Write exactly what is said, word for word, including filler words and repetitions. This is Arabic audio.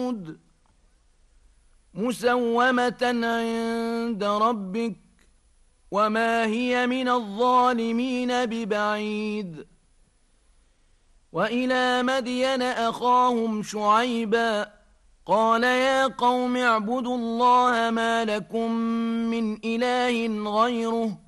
ودود مسومة عند ربك وما هي من الظالمين ببعيد. وإلى مدين أخاهم شعيبا قال يا قوم اعبدوا الله ما لكم من إله غيره